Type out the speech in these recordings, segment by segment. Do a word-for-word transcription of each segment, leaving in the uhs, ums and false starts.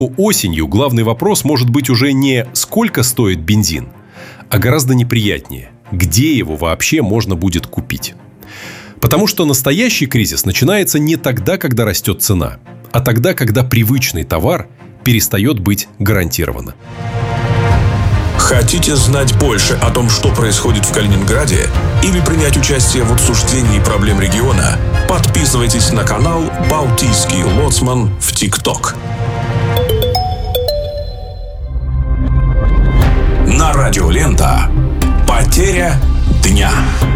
Осенью главный вопрос может быть уже не «сколько стоит бензин?», а гораздо неприятнее – где его вообще можно будет купить. Потому что настоящий кризис начинается не тогда, когда растет цена, а тогда, когда привычный товар перестает быть гарантированным. Хотите знать больше о том, что происходит в Калининграде? Или принять участие в обсуждении проблем региона? Подписывайтесь на канал «Балтийский лоцман» в ТикТок. На радио Лента. Потеря дня.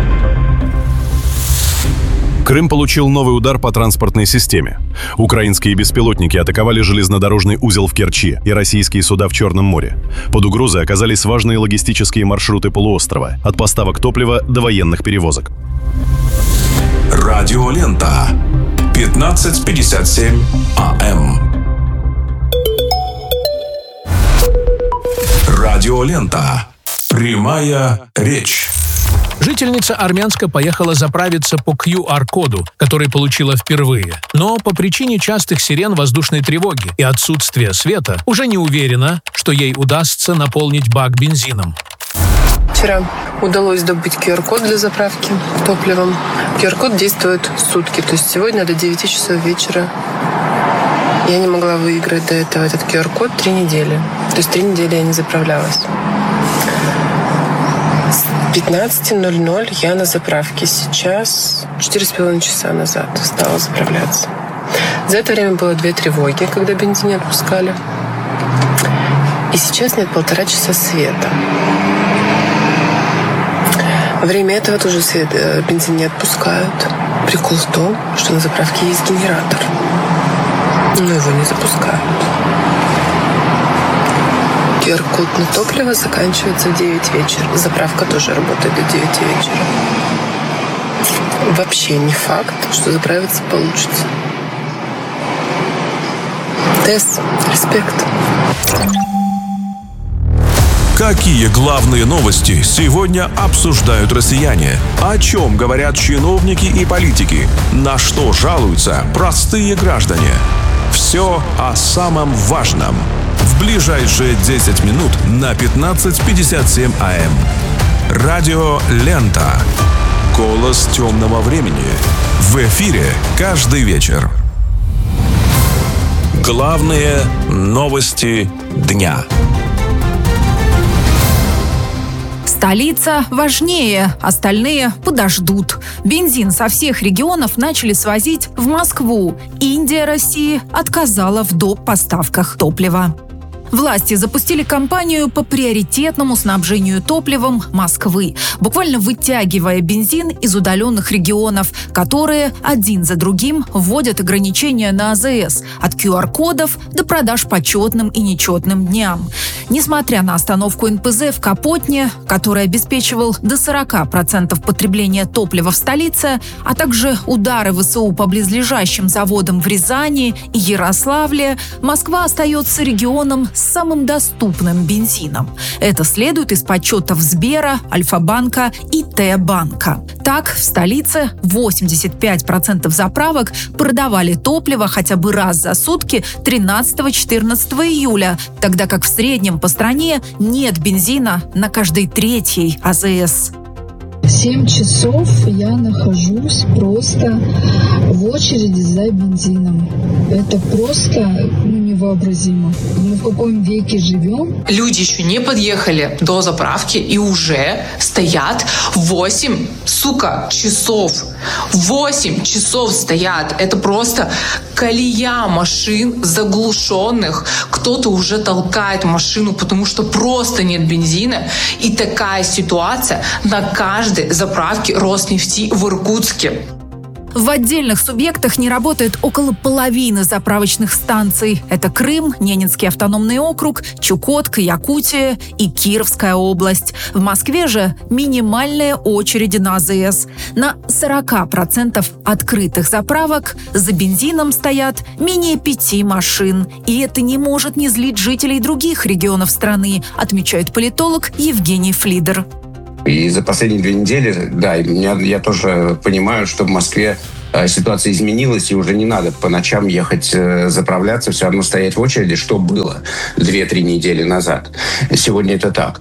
Крым получил новый удар по транспортной системе. Украинские беспилотники атаковали железнодорожный узел в Керчи и российские суда в Черном море. Под угрозой оказались важные логистические маршруты полуострова, от поставок топлива до военных перевозок. Радио Лента. пятнадцать пятьдесят семь АМ. Радио Лента. Прямая речь. Жительница Армянска поехала заправиться по ку ар-коду, который получила впервые. Но по причине частых сирен воздушной тревоги и отсутствия света уже не уверена, что ей удастся наполнить бак бензином. Вчера удалось добыть ку ар-код для заправки топливом. ку ар-код действует сутки, то есть сегодня до девяти часов вечера. Я не могла выиграть до этого этот ку ар-код три недели. То есть три недели я не заправлялась. С пятнадцати ноль-ноль я на заправке. Сейчас четыре с половиной часа назад стала заправляться. За это время было две тревоги, когда бензин не отпускали. И сейчас нет полтора часа света. Во время этого тоже свет, бензин не отпускают. Прикол в том, что на заправке есть генератор. Но его не запускают. ку ар-код на топливо заканчивается в девять вечера. Заправка тоже работает до девяти вечера. Вообще не факт, что заправиться получится. Тесс, респект. Какие главные новости сегодня обсуждают россияне? О чем говорят чиновники и политики? На что жалуются простые граждане? Все о самом важном. В ближайшие десять минут на пятнадцать пятьдесят семь АМ. Радио Лента. Голос темного времени. В эфире каждый вечер. Главные новости дня. Столица важнее, остальные подождут. Бензин со всех регионов начали свозить в Москву. Индия России отказала в доп. Поставках топлива. Власти запустили кампанию по приоритетному снабжению топливом Москвы, буквально вытягивая бензин из удаленных регионов, которые один за другим вводят ограничения на а зэ эс от ку ар-кодов до продаж по четным и нечетным дням. Несмотря на остановку эн пэ зэ в Капотне, который обеспечивал до сорока процентов потребления топлива в столице, а также удары вэ эс у по близлежащим заводам в Рязани и Ярославле, Москва остается регионом с самым доступным бензином. Это следует из подсчетов Сбера, Альфа-банка и Т-банка. Так, в столице восемьдесят пять процентов заправок продавали топливо хотя бы раз за сутки тринадцатого-четырнадцатого июля, тогда как в среднем по стране нет бензина на каждой третьей а зэ эс. Семь часов я нахожусь просто в очереди за бензином. Это просто ну, невообразимо. Мы в каком веке живем? Люди еще не подъехали до заправки и уже стоят восемь, сука, часов. восемь часов стоят. Это просто колея машин заглушенных. Кто-то уже толкает машину, потому что просто нет бензина. И такая ситуация на каждой заправке Роснефти в Иркутске. В отдельных субъектах не работает около половины заправочных станций. Это Крым, Ненецкий автономный округ, Чукотка, Якутия и Кировская область. В Москве же минимальные очереди на а зэ эс. На сорок процентов открытых заправок за бензином стоят менее пяти машин. И это не может не злить жителей других регионов страны, отмечает политолог Евгений Флидер. И за последние две недели, да, я, я тоже понимаю, что в Москве ситуация изменилась, и уже не надо по ночам ехать заправляться, все равно стоять в очереди, что было две-три недели назад. Сегодня это так.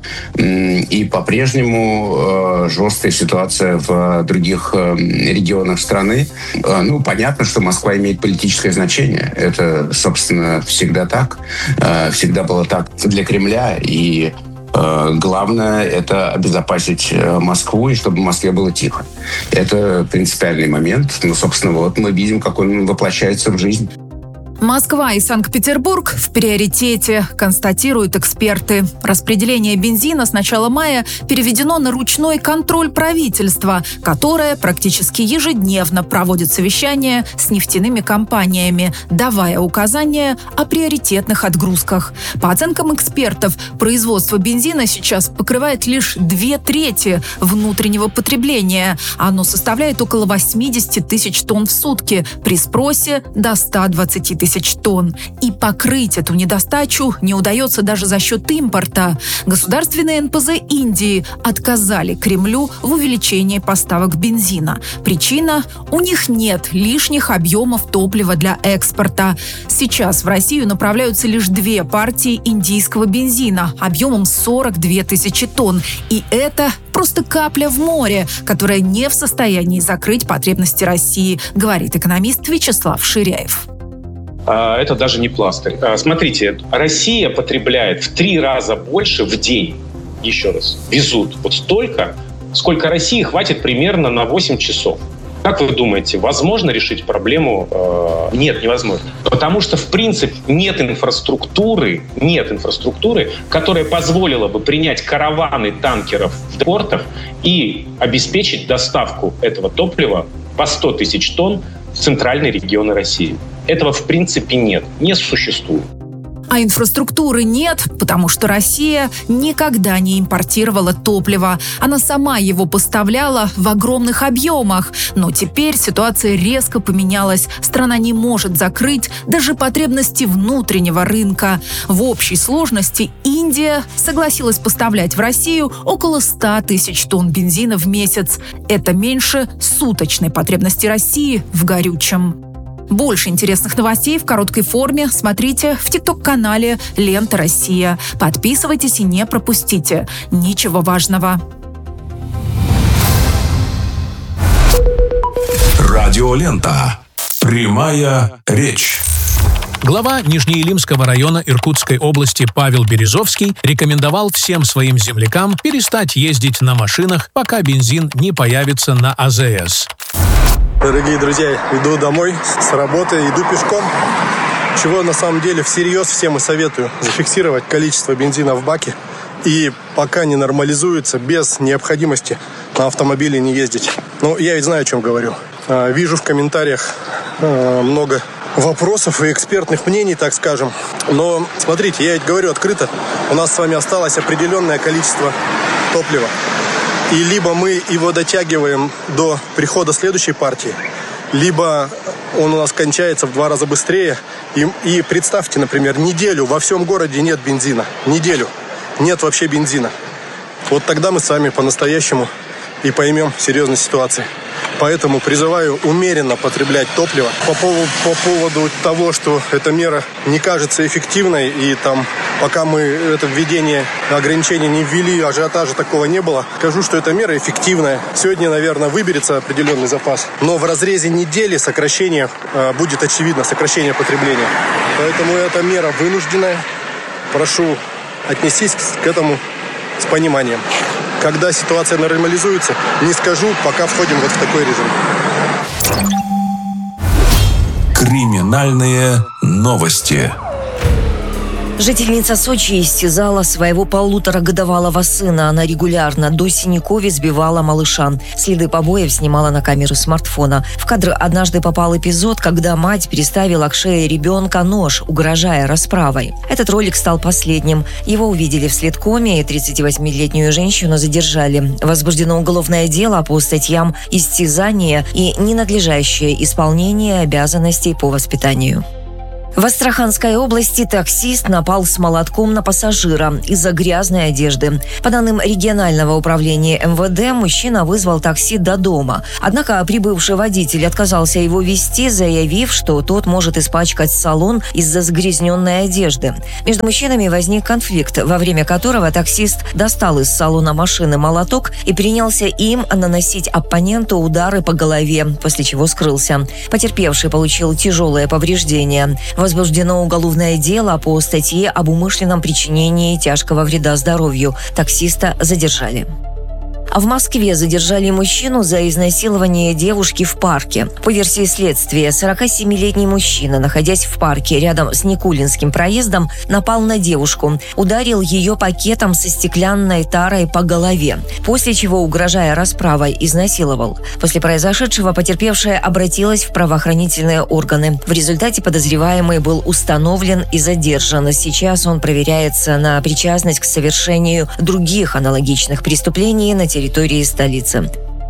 И по-прежнему жесткая ситуация в других регионах страны. Ну, понятно, что Москва имеет политическое значение. Это, собственно, всегда так. Всегда было так для Кремля. И главное — это обезопасить Москву, и чтобы в Москве было тихо. Это принципиальный момент. Ну, собственно, вот мы видим, как он воплощается в жизнь. Москва и Санкт-Петербург в приоритете, констатируют эксперты. Распределение бензина с начала мая переведено на ручной контроль правительства, которое практически ежедневно проводит совещания с нефтяными компаниями, давая указания о приоритетных отгрузках. По оценкам экспертов, производство бензина сейчас покрывает лишь две трети внутреннего потребления. Оно составляет около восемьдесят тысяч тонн в сутки, при спросе до ста двадцати тысяч тонн. И покрыть эту недостачу не удается даже за счет импорта. Государственные эн пэ зэ Индии отказали Кремлю в увеличении поставок бензина. Причина – у них нет лишних объемов топлива для экспорта. Сейчас в Россию направляются лишь две партии индийского бензина объемом сорок две тысячи тонн. И это просто капля в море, которая не в состоянии закрыть потребности России, говорит экономист Вячеслав Ширяев. Это даже не пластырь. Смотрите, Россия потребляет в три раза больше в день. Еще раз, везут вот столько, сколько России хватит примерно на восемь часов. Как вы думаете, возможно решить проблему? Нет, невозможно. Потому что, в принципе, нет инфраструктуры, нет инфраструктуры, которая позволила бы принять караваны танкеров в портах и обеспечить доставку этого топлива по сто тысяч тонн в центральные регионы России. Этого, в принципе, нет, не существует. А инфраструктуры нет, потому что Россия никогда не импортировала топливо. Она сама его поставляла в огромных объемах. Но теперь ситуация резко поменялась. Страна не может закрыть даже потребности внутреннего рынка. В общей сложности Индия согласилась поставлять в Россию около ста тысяч тонн бензина в месяц. Это меньше суточной потребности России в горючем. Больше интересных новостей в короткой форме смотрите в тикток-канале «Лента Россия». Подписывайтесь и не пропустите ничего важного. Радиолента. Прямая речь. Глава Нижнеилимского района Иркутской области Павел Березовский рекомендовал всем своим землякам перестать ездить на машинах, пока бензин не появится на а зэ эс. Дорогие друзья, иду домой с работы, иду пешком. Чего на самом деле всерьез всем и советую: зафиксировать количество бензина в баке и пока не нормализуется, без необходимости на автомобиле не ездить. Ну, я ведь знаю, о чем говорю. Вижу в комментариях много вопросов и экспертных мнений, так скажем. Но смотрите, я ведь говорю открыто, у нас с вами осталось определенное количество топлива. И либо мы его дотягиваем до прихода следующей партии, либо он у нас кончается в два раза быстрее. И, и представьте, например, неделю во всем городе нет бензина. Неделю нет вообще бензина. Вот тогда мы с вами по-настоящему и поймем серьезность ситуации. Поэтому призываю умеренно потреблять топливо. По поводу, по поводу того, что эта мера не кажется эффективной, и там, пока мы это введение ограничений не ввели, ажиотажа такого не было, скажу, что эта мера эффективная. Сегодня, наверное, выберется определенный запас, но в разрезе недели сокращение э, будет очевидно, сокращение потребления. Поэтому эта мера вынужденная. Прошу отнестись к этому с пониманием. Когда ситуация нормализуется, не скажу, пока входим вот в такой режим. Криминальные новости. Жительница Сочи истязала своего полуторагодовалого сына. Она регулярно до синяков избивала малыша. Следы побоев снимала на камеру смартфона. В кадр однажды попал эпизод, когда мать приставила к шее ребенка нож, угрожая расправой. Этот ролик стал последним. Его увидели в следкоме, и тридцативосьмилетнюю женщину задержали. Возбуждено уголовное дело по статьям «Истязание» и «Ненадлежащее исполнение обязанностей по воспитанию». В Астраханской области таксист напал с молотком на пассажира из-за грязной одежды. По данным регионального управления эм вэ дэ, мужчина вызвал такси до дома. Однако прибывший водитель отказался его везти, заявив, что тот может испачкать салон из-за загрязненной одежды. Между мужчинами возник конфликт, во время которого таксист достал из салона машины молоток и принялся им наносить оппоненту удары по голове, после чего скрылся. Потерпевший получил тяжелое повреждение. Возбуждено уголовное дело по статье об умышленном причинении тяжкого вреда здоровью. Таксиста задержали. А в Москве задержали мужчину за изнасилование девушки в парке. По версии следствия, сорокасемилетний мужчина, находясь в парке рядом с Никулинским проездом, напал на девушку, ударил ее пакетом со стеклянной тарой по голове, после чего, угрожая расправой, изнасиловал. После произошедшего потерпевшая обратилась в правоохранительные органы. В результате подозреваемый был установлен и задержан. Сейчас он проверяется на причастность к совершению других аналогичных преступлений на территории столицы.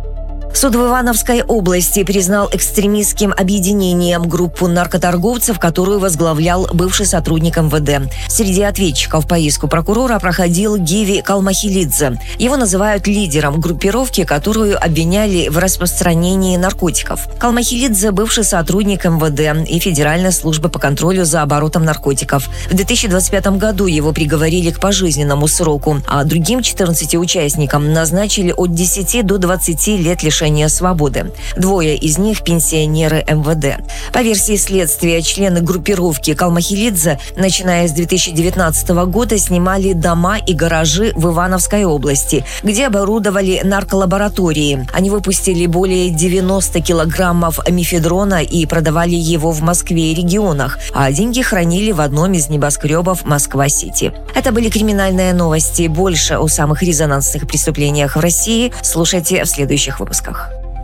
Суд в Ивановской области признал экстремистским объединением группу наркоторговцев, которую возглавлял бывший сотрудник эм вэ дэ. Среди ответчиков по иску прокурора проходил Гиви Калмахилидзе. Его называют лидером группировки, которую обвиняли в распространении наркотиков. Калмахилидзе – бывший сотрудник эм вэ дэ и Федеральной службы по контролю за оборотом наркотиков. В две тысячи двадцать пятом году его приговорили к пожизненному сроку, а другим четырнадцати участникам назначили от десяти до двадцати лет лишения свободы. Двое из них – пенсионеры эм вэ дэ. По версии следствия, члены группировки Калмахилидзе, начиная с две тысячи девятнадцатого года, снимали дома и гаражи в Ивановской области, где оборудовали нарколаборатории. Они выпустили более девяноста килограммов мефедрона и продавали его в Москве и регионах, а деньги хранили в одном из небоскребов Москва-Сити. Это были криминальные новости. Больше о самых резонансных преступлениях в России слушайте в следующих выпусках.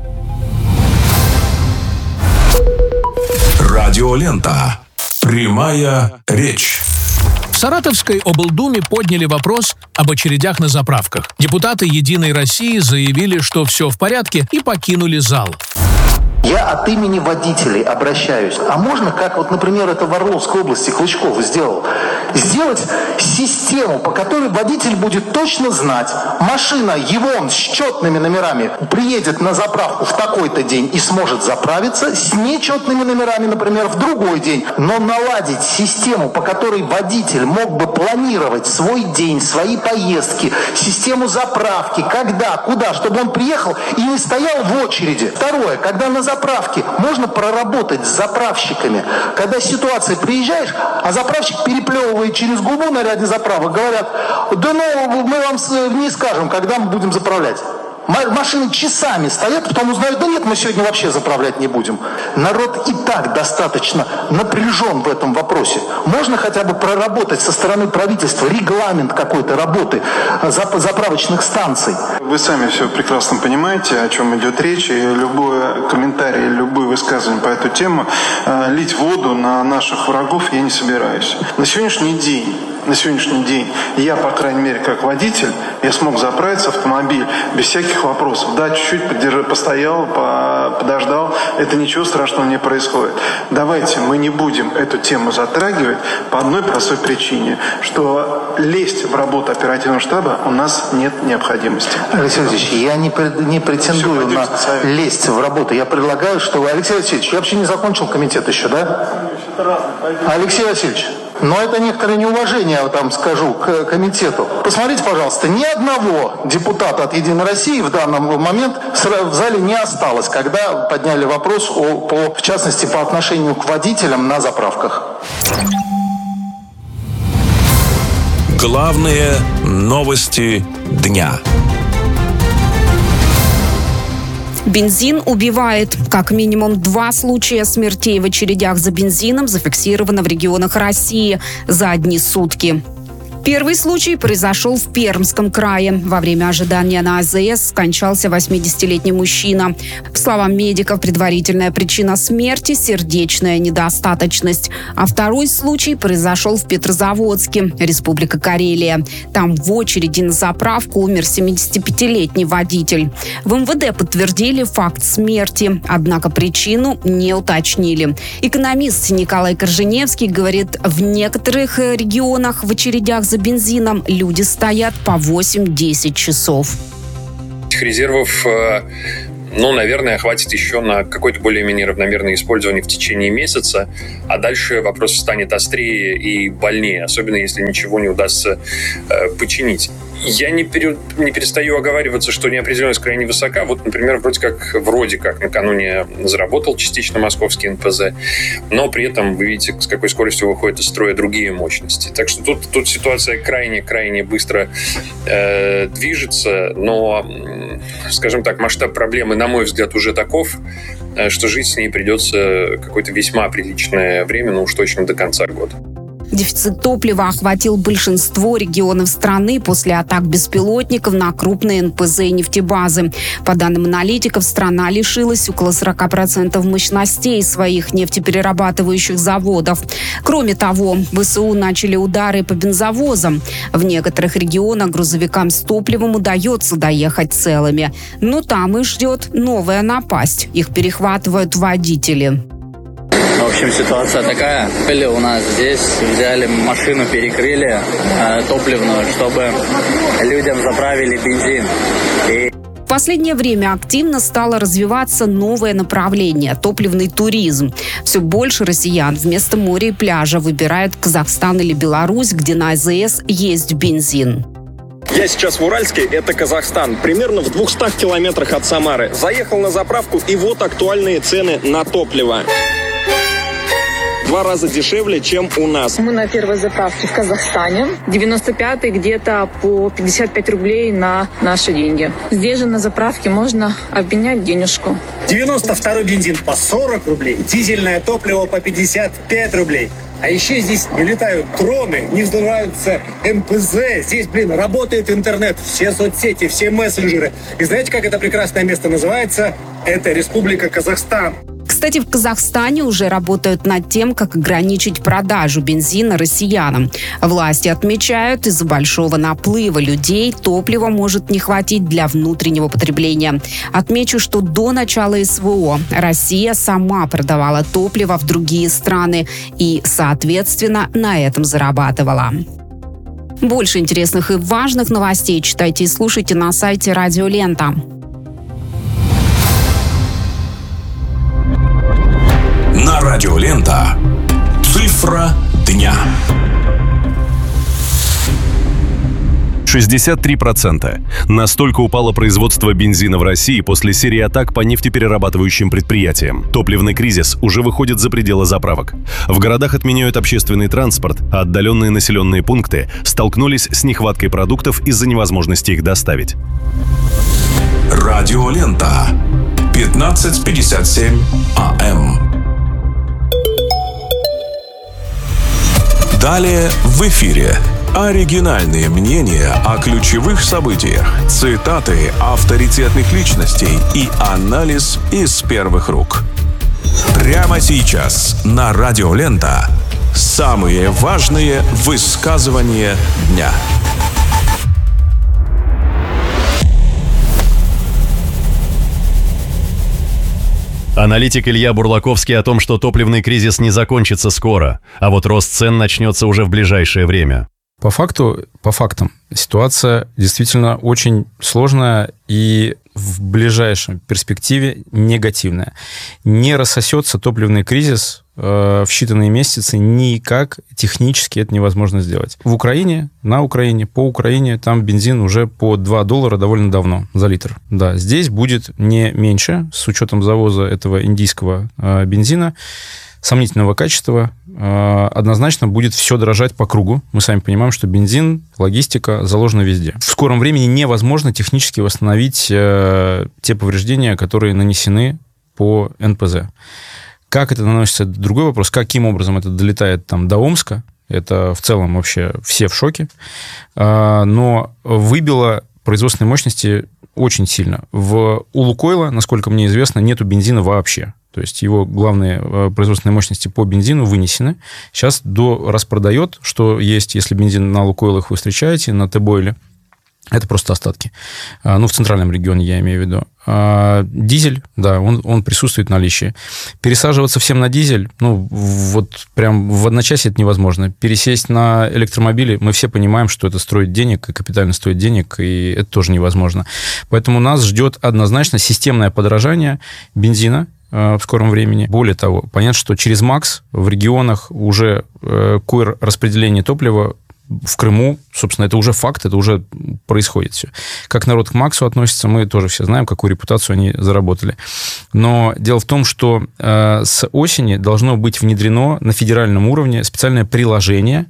Радиолента. Прямая речь. В Саратовской облдуме подняли вопрос об очередях на заправках. Депутаты «Единой России» заявили, что все в порядке, и покинули зал. Я от имени водителей обращаюсь. А можно, как вот, например, это в Орловской области Клычков сделал, сделать систему, по которой водитель будет точно знать, машина его с четными номерами приедет на заправку в такой-то день и сможет заправиться, с нечетными номерами, например, в другой день. Но наладить систему, по которой водитель мог бы планировать свой день, свои поездки, систему заправки, когда, куда, чтобы он приехал и не стоял в очереди. Второе, когда на заправке можно проработать с заправщиками. Когда ситуация, приезжаешь, а заправщик переплевывает через губу на ряде заправок, говорят, да ну, мы вам не скажем, когда мы будем заправлять. Машины часами стоят, потом узнают, да нет, мы сегодня вообще заправлять не будем. Народ и так достаточно напряжен в этом вопросе. Можно хотя бы проработать со стороны правительства регламент какой-то работы заправочных станций. Вы сами все прекрасно понимаете, о чем идет речь, и любой комментарий, любое высказывание по эту тему, лить воду на наших врагов я не собираюсь. На сегодняшний день На сегодняшний день я, по крайней мере, как водитель, я смог заправиться автомобиль без всяких вопросов. Да, чуть-чуть подержал, постоял, подождал. Это ничего страшного не происходит. Давайте мы не будем эту тему затрагивать по одной простой причине, что лезть в работу оперативного штаба у нас нет необходимости. Алексей Алексеевич, я не, не претендую Все, на лезть в работу. Я предлагаю, что... Алексей Алексеевич, я вообще не закончил комитет еще, да? Алексей Васильевич, но это некоторое неуважение, я там скажу, к комитету. Посмотрите, пожалуйста, ни одного депутата от «Единой России» в данный момент в зале не осталось, когда подняли вопрос, о, по, в частности, по отношению к водителям на заправках. Главные новости дня. Бензин убивает. Как минимум два случая смертей в очередях за бензином зафиксировано в регионах России за одни сутки. Первый случай произошел в Пермском крае. Во время ожидания на АЗС скончался восьмидесятилетний мужчина. По словам медиков, предварительная причина смерти – сердечная недостаточность. А второй случай произошел в Петрозаводске, Республика Карелия. Там в очереди на заправку умер семидесятипятилетний водитель. В эм вэ дэ подтвердили факт смерти, однако причину не уточнили. Экономист Николай Корженевский говорит, в некоторых регионах в очередях за бензином люди стоят по восемь-десять часов. Этих резервов, ну, наверное, хватит еще на какое-то более-менее равномерное использование в течение месяца, а дальше вопрос станет острее и больнее, особенно если ничего не удастся э, починить. Я не, пере, не перестаю оговариваться, что неопределенность крайне высока. Вот, например, вроде как, вроде как накануне заработал частично московский эн пэ зэ, но при этом вы видите, с какой скоростью выходят из строя другие мощности. Так что тут, тут ситуация крайне-крайне быстро э, движется, но, скажем так, масштаб проблемы, на мой взгляд, уже таков, что жить с ней придется какое-то весьма приличное время, ну уж точно до конца года. Дефицит топлива охватил большинство регионов страны после атак беспилотников на крупные эн пэ зэ и нефтебазы. По данным аналитиков, страна лишилась около сорок процентов мощностей своих нефтеперерабатывающих заводов. Кроме того, вэ эс у начали удары по бензовозам. В некоторых регионах грузовикам с топливом удается доехать целыми. Но там их ждет новая напасть. Их перехватывают водители. В общем, ситуация такая. Были у нас здесь, взяли машину, перекрыли э, топливную, чтобы людям заправили бензин. И... В последнее время активно стало развиваться новое направление – топливный туризм. Все больше россиян вместо моря и пляжа выбирают Казахстан или Беларусь, где на а зэ эс есть бензин. Я сейчас в Уральске, это Казахстан, примерно в двухстах километрах от Самары. Заехал на заправку, и вот актуальные цены на топливо. Два раза дешевле, чем у нас. Мы на первой заправке в Казахстане. девяносто пятый где-то по пятьдесят пять рублей на наши деньги. Здесь же на заправке можно обменять денежку. девяносто второй бензин по сорок рублей. Дизельное топливо по пятьдесят пять рублей. А еще здесь не летают дроны, не взрываются эн пэ зэ. Здесь, блин, работает интернет, все соцсети, все мессенджеры. И знаете, как это прекрасное место называется? Это Республика Казахстан. Кстати, в Казахстане уже работают над тем, как ограничить продажу бензина россиянам. Власти отмечают, из-за большого наплыва людей топлива может не хватить для внутреннего потребления. Отмечу, что до начала эс вэ о Россия сама продавала топливо в другие страны и, соответственно, на этом зарабатывала. Больше интересных и важных новостей читайте и слушайте на сайте Радио Лента. На Радио Лента. Цифра дня. шестьдесят три процента. Настолько упало производство бензина в России после серии атак по нефтеперерабатывающим предприятиям. Топливный кризис уже выходит за пределы заправок. В городах отменяют общественный транспорт, а отдаленные населенные пункты столкнулись с нехваткой продуктов из-за невозможности их доставить. Радио Лента. пятнадцать пятьдесят семь а эм. Далее в эфире оригинальные мнения о ключевых событиях, цитаты авторитетных личностей и анализ из первых рук. Прямо сейчас на Радио Лента самые важные высказывания дня. Аналитик Илья Бурлаковский о том, что топливный кризис не закончится скоро, а вот рост цен начнется уже в ближайшее время. По факту, по фактам, ситуация действительно очень сложная и в ближайшей перспективе негативная. Не рассосется топливный кризис э, в считанные месяцы никак, технически это невозможно сделать. В Украине, на Украине, по Украине, там бензин уже по два доллара довольно давно за литр. Да, здесь будет не меньше, с учетом завоза этого индийского э, бензина, сомнительного качества, однозначно будет все дорожать по кругу. Мы сами понимаем, что бензин, логистика заложена везде. В скором времени невозможно технически восстановить те повреждения, которые нанесены по эн пэ зэ. Как это наносится, это другой вопрос. Каким образом это долетает там до Омска, Это в целом вообще все в шоке. Но выбило производственные мощности очень сильно. В, у «Лукойла», насколько мне известно, нету бензина вообще. То есть его главные производственные мощности по бензину вынесены. Сейчас до распродает, что есть, если бензин на «Лукойлах» вы встречаете, на Т-бойле. Это просто остатки. Ну, в центральном регионе я имею в виду. А дизель, да, он, он присутствует в наличии. Пересаживаться всем на дизель, ну, вот прям в одночасье это невозможно. Пересесть на электромобили, мы все понимаем, что это стоит денег, и капитально стоит денег, и это тоже невозможно. Поэтому нас ждет однозначно системное подорожание бензина в скором времени. Более того, понятно, что через МАКС в регионах уже кур распределение топлива в Крыму, собственно, это уже факт, это уже происходит все. Как народ к МАКСу относится, мы тоже все знаем, какую репутацию они заработали. Но дело в том, что э, с осени должно быть внедрено на федеральном уровне специальное приложение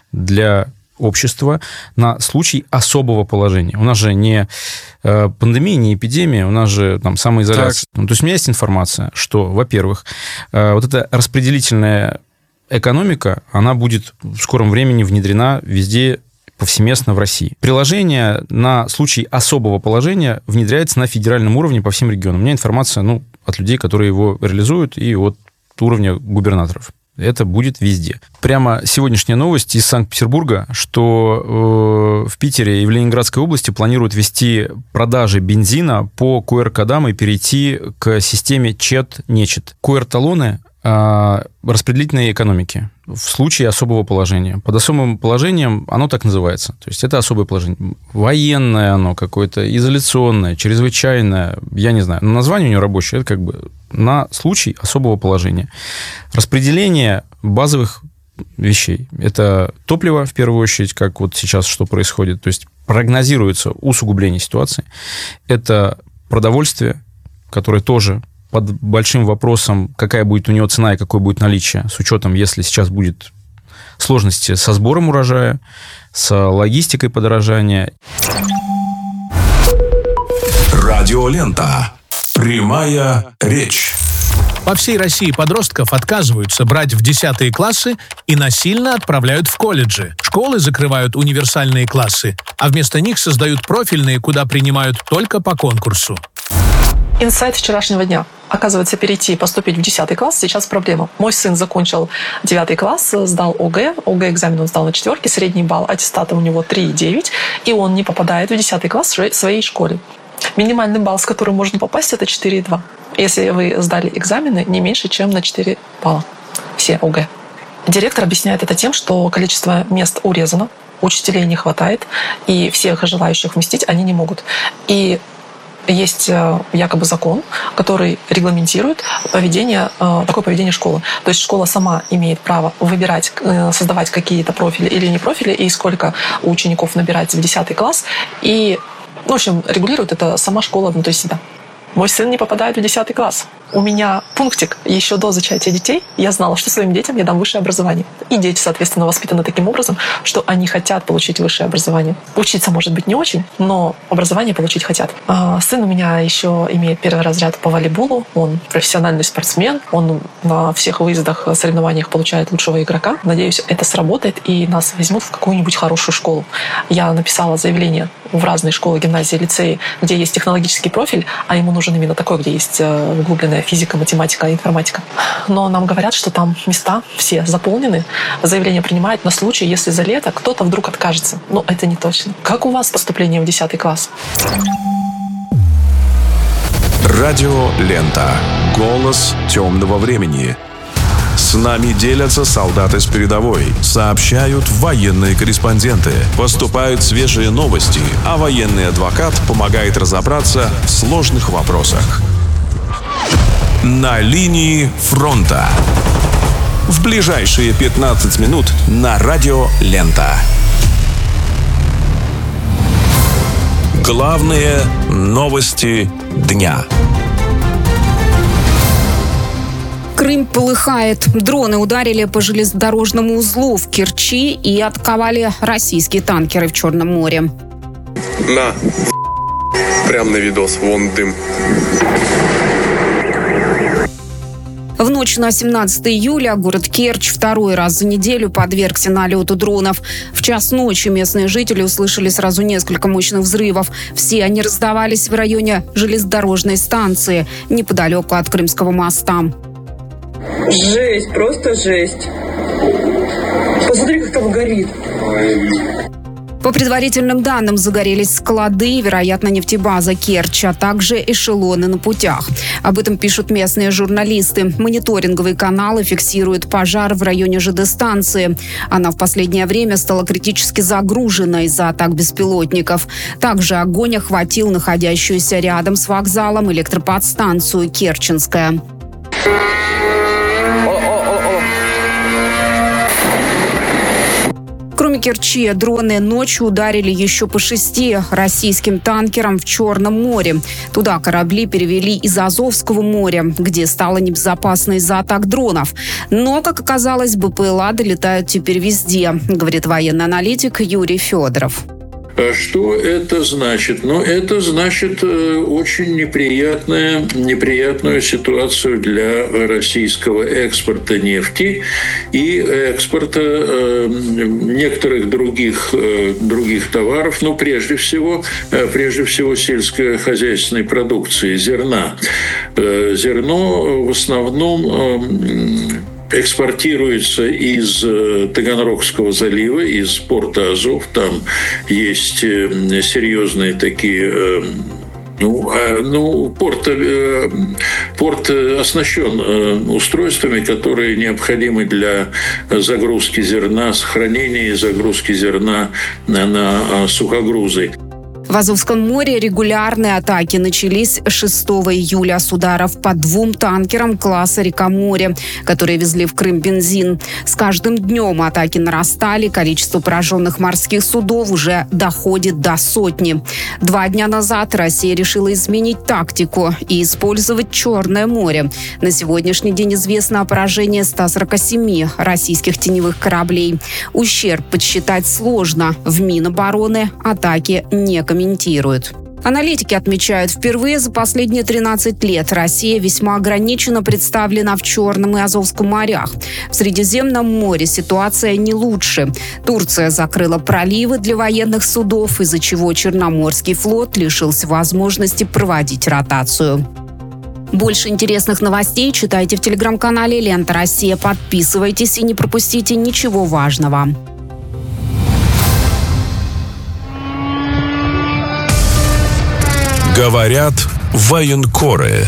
для общества на случай особого положения. У нас же не э, пандемия, не эпидемия, у нас же там самоизоляция. Ну, то есть у меня есть информация, что, во-первых, э, вот эта распределительная экономика, она будет в скором времени внедрена везде повсеместно в России. Приложение на случай особого положения внедряется на федеральном уровне по всем регионам. У меня информация, ну, от людей, которые его реализуют, и от уровня губернаторов. Это будет везде. Прямо сегодняшняя новость из Санкт-Петербурга, что э, в Питере и в Ленинградской области планируют вести продажи бензина по ку эр-кодам и перейти к системе ЧЕТ-НЕЧЕТ. ку эр-талоны распределительной экономики в случае особого положения. Под особым положением оно так называется. То есть это особое положение. Военное оно какое-то, изоляционное, чрезвычайное, я не знаю. Но название у него рабочее, это как бы на случай особого положения. Распределение базовых вещей. Это топливо, в первую очередь, как вот сейчас что происходит. То есть прогнозируется усугубление ситуации. Это продовольствие, которое тоже под большим вопросом, какая будет у него цена и какое будет наличие, с учетом, если сейчас будет сложности со сбором урожая, с логистикой подорожания. Радиолента. Прямая речь. По всей России подростков отказываются брать в десятые классы и насильно отправляют в колледжи. Школы закрывают универсальные классы, а вместо них создают профильные, куда принимают только по конкурсу. Инсайт вчерашнего дня. Оказывается, перейти, поступить в десятый класс сейчас проблема. Мой сын закончил девятый класс, сдал ОГЭ. ОГЭ экзамен он сдал на четверке, средний балл аттестата у него три и девять, и он не попадает в десятый класс в своей школе. Минимальный балл, с которым можно попасть, это четыре и два. Если вы сдали экзамены не меньше, чем на четыре балла. Все ОГЭ. Директор объясняет это тем, что количество мест урезано, учителей не хватает, и всех желающих вместить они не могут. И есть якобы закон, который регламентирует поведение, такое поведение школы. То есть школа сама имеет право выбирать, создавать какие-то профили или не профили, и сколько у учеников набирается в десятый класс. И, в общем, регулирует это сама школа внутри себя. Мой сын не попадает в десятый класс. У меня пунктик еще до зачатия детей. Я знала, что своим детям я дам высшее образование. И дети, соответственно, воспитаны таким образом, что они хотят получить высшее образование. Учиться, может быть, не очень, но образование получить хотят. А сын у меня еще имеет первый разряд по волейболу. Он профессиональный спортсмен. Он на всех выездах, соревнованиях получает лучшего игрока. Надеюсь, это сработает, и нас возьмут в какую-нибудь хорошую школу. Я написала заявление в разные школы, гимназии, лицеи, где есть технологический профиль, а ему нужен именно такой, где есть углубленная физика, математика, информатика. Но нам говорят, что там места все заполнены, заявление принимают на случай, если за лето кто-то вдруг откажется. Но это не точно. Как у вас поступление в десятый класс? Радиолента. Голос темного времени. С нами делятся солдаты с передовой, сообщают военные корреспонденты, поступают свежие новости, а военный адвокат помогает разобраться в сложных вопросах. На линии фронта. В ближайшие пятнадцать минут на Радио Лента. Главные новости дня. Крым полыхает. Дроны ударили по железнодорожному узлу в Керчи и атаковали российские танкеры в Черном море. На, прям на видос, вон дым. В ночь ночь на семнадцатое июля город Керчь второй раз за неделю подвергся налету дронов. В час ночи местные жители услышали сразу несколько мощных взрывов. Все они раздавались в районе железнодорожной станции, неподалеку от Крымского моста. Жесть, просто жесть. Посмотри, как там горит. По предварительным данным, загорелись склады, вероятно, нефтебаза Керчь, а также эшелоны на путях. Об этом пишут местные журналисты. Мониторинговые каналы фиксируют пожар в районе ЖД-станции. Она в последнее время стала критически загружена из-за атак беспилотников. Также огонь охватил находящуюся рядом с вокзалом электроподстанцию Керченская. Кроме Керчи, дроны ночью ударили еще по шести российским танкерам в Черном море. Туда корабли перевели из Азовского моря, где стало небезопасно из-за атак дронов. Но, как оказалось, БПЛА долетают теперь везде, говорит военный аналитик Юрий Федоров. Что это значит? Ну, это значит очень неприятная, неприятную ситуацию для российского экспорта нефти и экспорта некоторых других, других товаров, ну, прежде всего, прежде всего сельскохозяйственной продукции, зерна. Зерно в основном экспортируется из Таганрогского залива, из порта Азов. Там есть серьезные такие... Ну, ну порт, порт оснащен устройствами, которые необходимы для загрузки зерна, сохранения и загрузки зерна на сухогрузы. В Азовском море регулярные атаки начались шестого июля с ударов по двум танкерам класса «Река-море», которые везли в Крым бензин. С каждым днем атаки нарастали, количество пораженных морских судов уже доходит до сотни. Два дня назад Россия решила изменить тактику и использовать Черное море. На сегодняшний день известно о поражении ста сорока семи российских теневых кораблей. Ущерб подсчитать сложно. В Минобороны атаки не комментируют. Аналитики отмечают, впервые за последние тринадцать лет Россия весьма ограниченно представлена в Черном и Азовском морях. В Средиземном море ситуация не лучше. Турция закрыла проливы для военных судов, из-за чего Черноморский флот лишился возможности проводить ротацию. Больше интересных новостей читайте в телеграм-канале «Лента Россия». Подписывайтесь и не пропустите ничего важного. Говорят военкоры.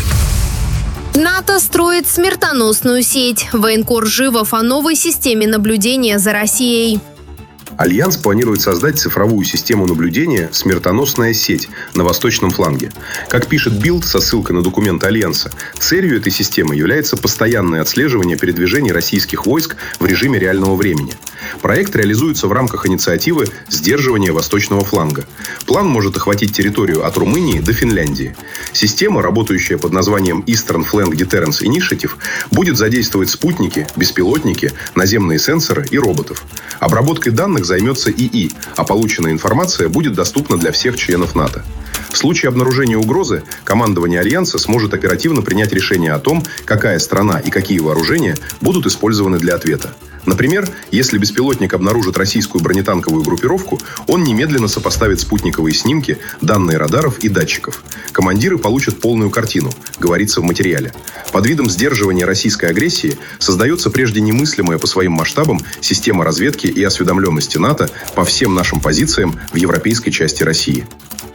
НАТО строит смертоносную сеть. Военкор Живов о новой системе наблюдения за Россией. Альянс планирует создать цифровую систему наблюдения «Смертоносная сеть» на восточном фланге. Как пишет Билд со ссылкой на документы Альянса, целью этой системы является постоянное отслеживание передвижений российских войск в режиме реального времени. Проект реализуется в рамках инициативы «Сдерживание восточного фланга». План может охватить территорию от Румынии до Финляндии. Система, работающая под названием Eastern Flank Deterrence Initiative, будет задействовать спутники, беспилотники, наземные сенсоры и роботов. Обработкой данных займется ИИ, а полученная информация будет доступна для всех членов НАТО. В случае обнаружения угрозы командование Альянса сможет оперативно принять решение о том, какая страна и какие вооружения будут использованы для ответа. Например, если беспилотник обнаружит российскую бронетанковую группировку, он немедленно сопоставит спутниковые снимки, данные радаров и датчиков. Командиры получат полную картину, говорится в материале. Под видом сдерживания российской агрессии создается прежде немыслимая по своим масштабам система разведки и осведомленности НАТО по всем нашим позициям в европейской части России.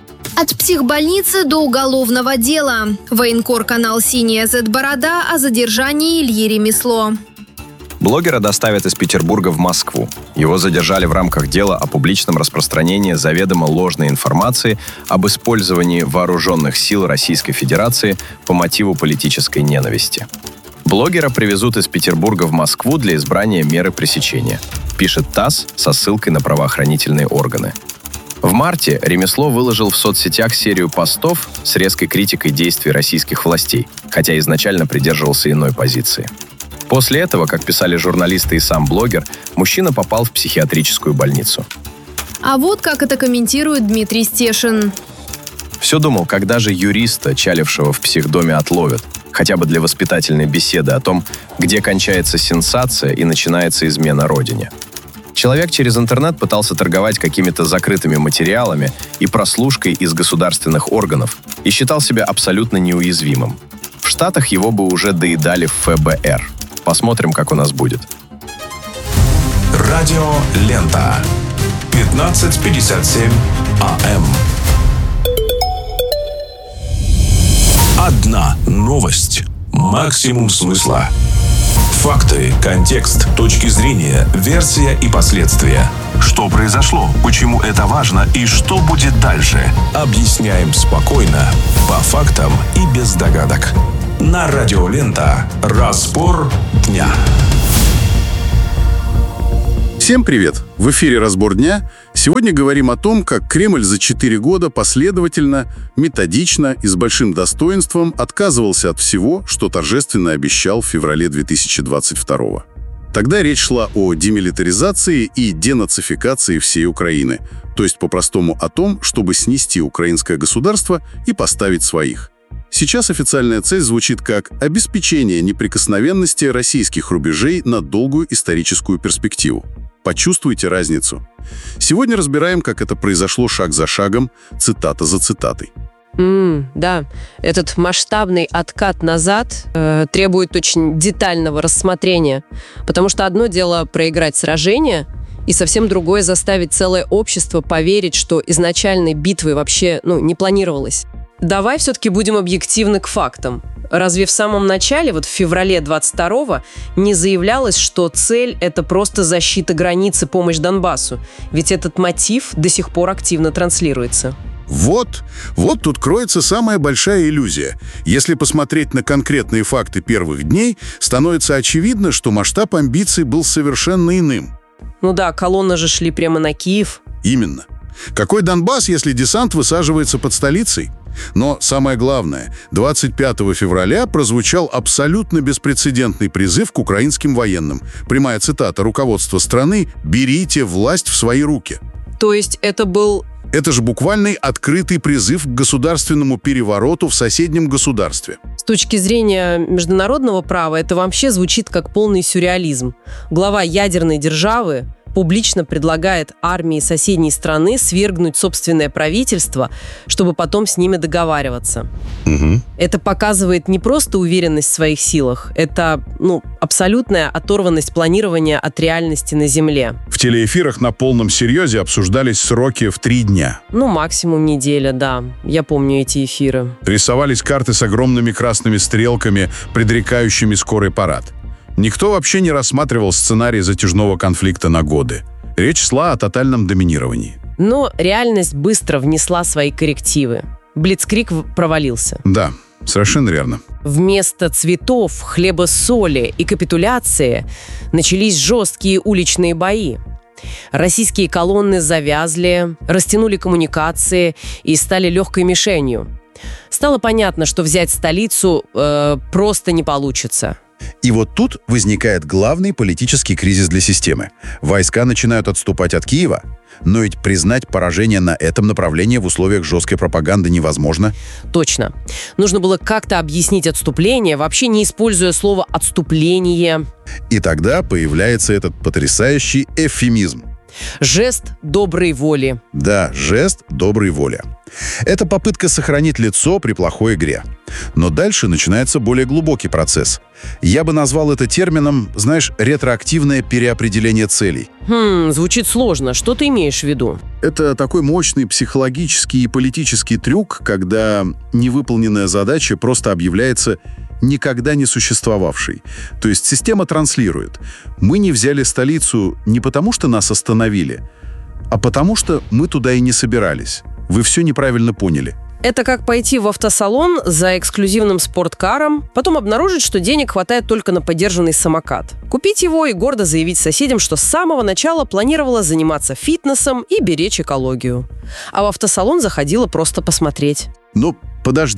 От психбольницы до уголовного дела. Военкор канал «Синяя зет-борода» о задержании Ильи Ремесло. Блогера доставят из Петербурга в Москву. Его задержали в рамках дела о публичном распространении заведомо ложной информации об использовании вооруженных сил Российской Федерации по мотиву политической ненависти. Блогера привезут из Петербурга в Москву для избрания меры пресечения, пишет ТАСС со ссылкой на правоохранительные органы. В марте Ремесло выложил в соцсетях серию постов с резкой критикой действий российских властей, хотя изначально придерживался иной позиции. После этого, как писали журналисты и сам блогер, мужчина попал в психиатрическую больницу. А вот как это комментирует Дмитрий Стешин. Все думал, когда же юриста, чалившего в психдоме, отловят. хотя бы для воспитательной беседы о том, где кончается сенсация и начинается измена родине. Человек через интернет пытался торговать какими-то закрытыми материалами и прослушкой из государственных органов и считал себя абсолютно неуязвимым. В Штатах его бы уже доедали в эф бэ эр. Посмотрим, как у нас будет. Радио Лента. пятнадцать пятьдесят семь а эм. Одна новость. Максимум смысла. Факты, контекст, точки зрения, версия и последствия. Что произошло, почему это важно и что будет дальше. Объясняем спокойно, по фактам и без догадок. На Радио Лента. Разбор дня. Всем привет! В эфире «Разбор дня». Сегодня говорим о том, как Кремль за четыре года последовательно, методично и с большим достоинством отказывался от всего, что торжественно обещал в феврале две тысячи двадцать второго. Тогда речь шла о демилитаризации и денацификации всей Украины, то есть по-простому о том, чтобы снести украинское государство и поставить своих. Сейчас официальная цель звучит как обеспечение неприкосновенности российских рубежей на долгую историческую перспективу. Почувствуйте разницу. Сегодня разбираем, как это произошло шаг за шагом, цитата за цитатой. Mm, да, этот масштабный откат назад э, требует очень детального рассмотрения, потому что одно дело проиграть сражение, и совсем другое заставить целое общество поверить, что изначальной битвы вообще ну, не планировалось. Давай все-таки будем объективны к фактам. Разве в самом начале, вот в феврале двадцать второго, не заявлялось, что цель – это просто защита границы, помощь Донбассу? Ведь этот мотив до сих пор активно транслируется. Вот, вот тут кроется самая большая иллюзия. Если посмотреть на конкретные факты первых дней, становится очевидно, что масштаб амбиций был совершенно иным. Ну да, колонны же шли прямо на Киев. Именно. Какой Донбасс, если десант высаживается под столицей? Но самое главное, двадцать пятого февраля прозвучал абсолютно беспрецедентный призыв к украинским военным. Прямая цитата руководства страны «Берите власть в свои руки». То есть это был... Это же буквальный открытый призыв к государственному перевороту в соседнем государстве. С точки зрения международного права это вообще звучит как полный сюрреализм. Глава ядерной державы публично предлагает армии соседней страны свергнуть собственное правительство, чтобы потом с ними договариваться. Угу. Это показывает не просто уверенность в своих силах, это ну, абсолютная оторванность планирования от реальности на земле. В телеэфирах на полном серьезе обсуждались сроки в три дня. Ну, максимум неделя, да. Я помню эти эфиры. Рисовались карты с огромными красными стрелками, предрекающими скорый парад. Никто вообще не рассматривал сценарий затяжного конфликта на годы. Речь шла о тотальном доминировании. Но реальность быстро внесла свои коррективы. Блицкриг провалился. Да, совершенно верно. Вместо цветов, хлеба, соли и капитуляции начались жесткие уличные бои. Российские колонны завязли, растянули коммуникации и стали легкой мишенью. Стало понятно, что взять столицу э, просто не получится. И вот тут возникает главный политический кризис для системы. Войска начинают отступать от Киева, но ведь признать поражение на этом направлении в условиях жесткой пропаганды невозможно. Точно. Нужно было как-то объяснить отступление, вообще не используя слово «отступление». И тогда появляется этот потрясающий эвфемизм. Жест доброй воли. Да, жест доброй воли. Это попытка сохранить лицо при плохой игре. Но дальше начинается более глубокий процесс. Я бы назвал это термином, знаешь, ретроактивное переопределение целей. Хм, звучит сложно. Что ты имеешь в виду? Это такой мощный психологический и политический трюк, когда невыполненная задача просто объявляется никогда не существовавшей. То есть система транслирует: мы не взяли столицу не потому, что нас остановили, а потому что мы туда и не собирались. Вы все неправильно поняли. Это как пойти в автосалон за эксклюзивным спорткаром, потом обнаружить, что денег хватает только на подержанный самокат. Купить его и гордо заявить соседям, что с самого начала планировала заниматься фитнесом и беречь экологию. А в автосалон заходила просто посмотреть. Ну, подожди.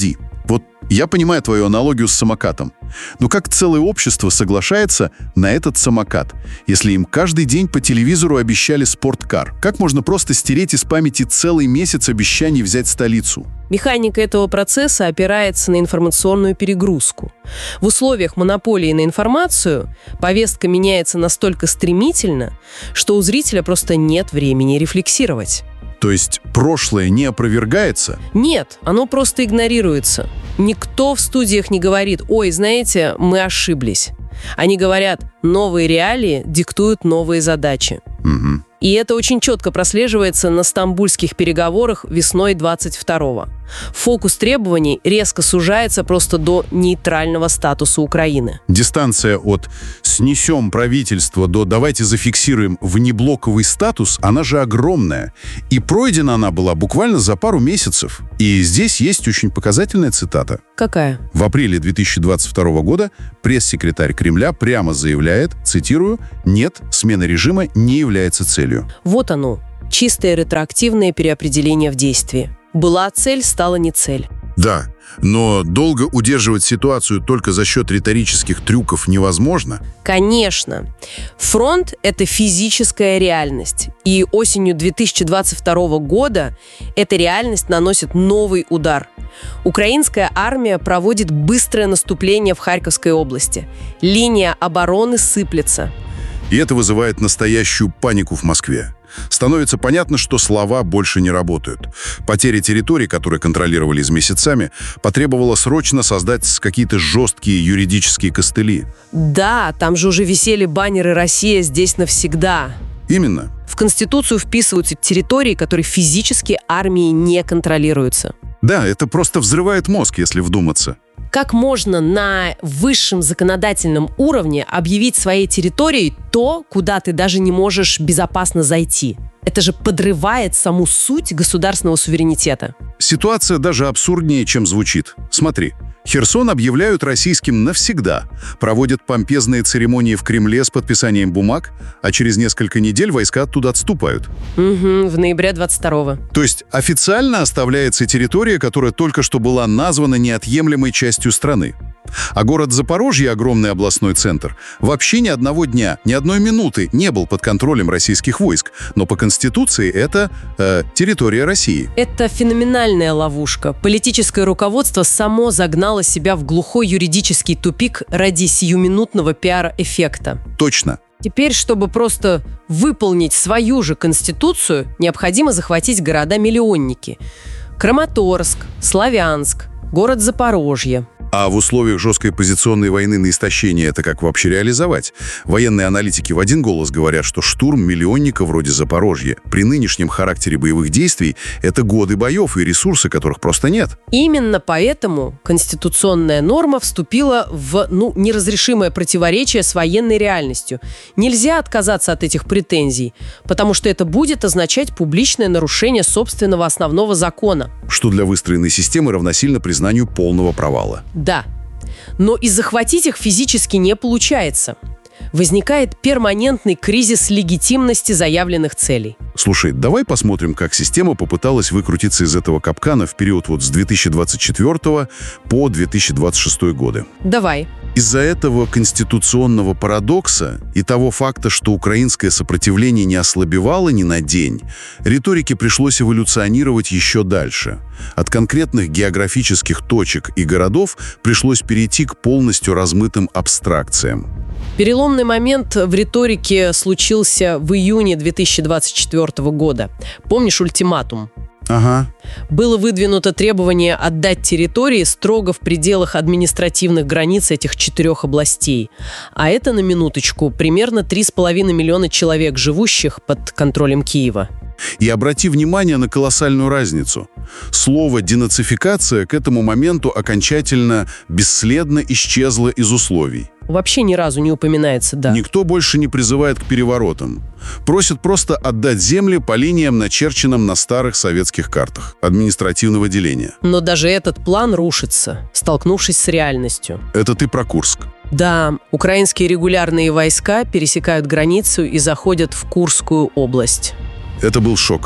Вот я понимаю твою аналогию с самокатом. Но как целое общество соглашается на этот самокат, если им каждый день по телевизору обещали спорткар? Как можно просто стереть из памяти целый месяц обещаний взять столицу? Механика этого процесса опирается на информационную перегрузку. В условиях монополии на информацию повестка меняется настолько стремительно, что у зрителя просто нет времени рефлексировать. То есть прошлое не опровергается? Нет, оно просто игнорируется. Никто в студиях не говорит: «Ой, знаете, мы ошиблись». Они говорят: новые реалии диктуют новые задачи. Угу. И это очень четко прослеживается на стамбульских переговорах весной двадцать второго. Фокус требований резко сужается просто до нейтрального статуса Украины. Дистанция от «снесем правительство» до «давайте зафиксируем внеблоковый статус», она же огромная. И пройдена она была буквально за пару месяцев. И здесь есть очень показательная цитата. Какая? В апреле две тысячи двадцать второго года пресс-секретарь Кремля прямо заявляет, цитирую: «Нет, смена режима не является целью». Вот оно, чистое ретроактивное переопределение в действии. Была цель, стала не цель. Да, но долго удерживать ситуацию только за счет риторических трюков невозможно. Конечно. Фронт – это физическая реальность. И осенью две тысячи двадцать второго года эта реальность наносит новый удар. Украинская армия проводит быстрое наступление в Харьковской области. Линия обороны сыплется. И это вызывает настоящую панику в Москве. Становится понятно, что слова больше не работают. Потеря территорий, которые контролировались месяцами, потребовала срочно создать какие-то жесткие юридические костыли. Да, там же уже висели баннеры «Россия здесь навсегда». Именно. В Конституцию вписываются территории, которые физически армией не контролируются. Да, это просто взрывает мозг, если вдуматься. Как можно на высшем законодательном уровне объявить своей территорией то, куда ты даже не можешь безопасно зайти? Это же подрывает саму суть государственного суверенитета. Ситуация даже абсурднее, чем звучит. Смотри. Херсон объявляют российским навсегда, проводят помпезные церемонии в Кремле с подписанием бумаг, а через несколько недель войска оттуда отступают. Угу, в ноябре двадцать второго. То есть официально оставляется территория, которая только что была названа неотъемлемой частью страны. А город Запорожье, огромный областной центр, вообще ни одного дня, ни одной минуты не был под контролем российских войск. Но по Конституции это э, территория России. Это феноменальная ловушка. Политическое руководство само загнало себя в глухой юридический тупик ради сиюминутного пиар-эффекта. Точно. Теперь, чтобы просто выполнить свою же Конституцию, необходимо захватить города-миллионники. Краматорск, Славянск, город Запорожье. А в условиях жесткой позиционной войны на истощение это как вообще реализовать? Военные аналитики в один голос говорят, что штурм миллионника вроде Запорожья при нынешнем характере боевых действий – это годы боев и ресурсы, которых просто нет. Именно поэтому конституционная норма вступила в ну, неразрешимое противоречие с военной реальностью. Нельзя отказаться от этих претензий, потому что это будет означать публичное нарушение собственного основного закона. Что для выстроенной системы равносильно признанию полного провала. Да, но и захватить их физически не получается. Возникает перманентный кризис легитимности заявленных целей. Слушай, давай посмотрим, как система попыталась выкрутиться из этого капкана в период вот с две тысячи двадцать четвёртого по две тысячи двадцать шестой годы. Давай. Из-за этого конституционного парадокса и того факта, что украинское сопротивление не ослабевало ни на день, риторике пришлось эволюционировать еще дальше. От конкретных географических точек и городов пришлось перейти к полностью размытым абстракциям. Переломный момент в риторике случился в июне две тысячи двадцать четвёртого года. Помнишь ультиматум? Ага. Было выдвинуто требование отдать территории строго в пределах административных границ этих четырех областей. А это, на минуточку, примерно три с половиной миллиона человек, живущих под контролем Киева. И обрати внимание на колоссальную разницу. Слово «денацификация» к этому моменту окончательно бесследно исчезло из условий. Вообще ни разу не упоминается, да. Никто больше не призывает к переворотам. Просят просто отдать земли по линиям, начерченным на старых советских картах административного деления. Но даже этот план рушится, столкнувшись с реальностью. Это ты про Курск. Да, украинские регулярные войска пересекают границу и заходят в Курскую область. Это был шок.